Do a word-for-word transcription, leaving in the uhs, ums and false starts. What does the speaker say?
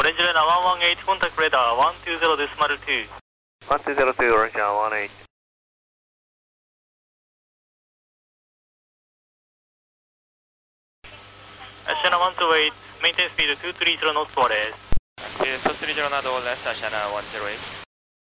Orange Liner one one eight, contact radar one two zero decimal two. one two zero two, Orange Liner one eight. Ashana one two eight, maintain speed two three zero knots for S. Speed two three zero knots, left Ashana one zero eight.